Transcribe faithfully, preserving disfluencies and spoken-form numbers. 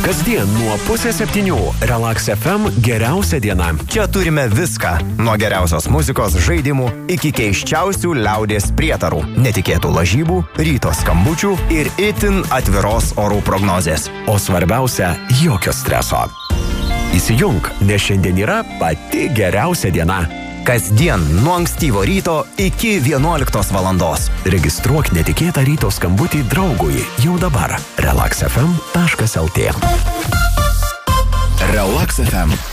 Kasdien nuo pusės septynių Relax F M geriausia diena. Čia turime viską. Nuo geriausios muzikos, žaidimų iki keiščiausių liaudės prietarų, netikėtų lažybų, ryto skambučių ir itin atviros orų prognozės. O svarbiausia, jokio streso. Įsijunk, nes šiandien yra pati geriausia diena. Kasdien nuo ankstyvo ryto iki vienuoliktos valandos. Registruok netikėtą ryto skambutį draugui jau dabar. relax f m taškas l t. Relax F M.